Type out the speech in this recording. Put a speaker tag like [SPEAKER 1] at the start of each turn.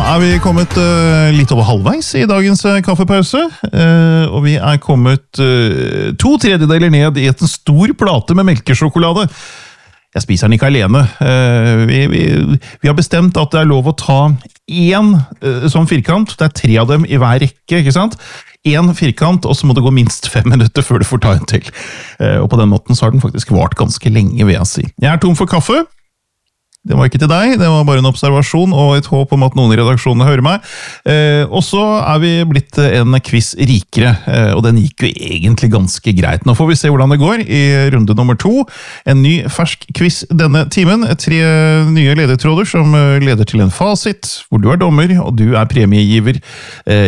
[SPEAKER 1] vi kommet litt over halvveis i dagens kaffepause, og vi kommet 2/3 ned i en stor plate med melkesjokolade. Jeg spiser den ikke alene. Vi har bestemt at det lov å ta én sånn firkant, det 3 av dem i hver rekke, ikke sant? En firkant, og så må det gå minst 5 minutter før du får ta en til. Og på den måten så har den faktisk vart ganske lenge, vil jeg si. Jeg tom for kaffe. Det var ikke til deg, det var bare en observasjon og et håp om at noen i redaksjonen hører meg. Og så vi blitt en quiz rikere, og den gikk jo egentlig ganske greit. Nå får vi se hvordan det går i runde nummer 2. En ny fersk quiz denne timen. 3 nye ledetråder som leder til en fasit, hvor du dommer og du premiegiver.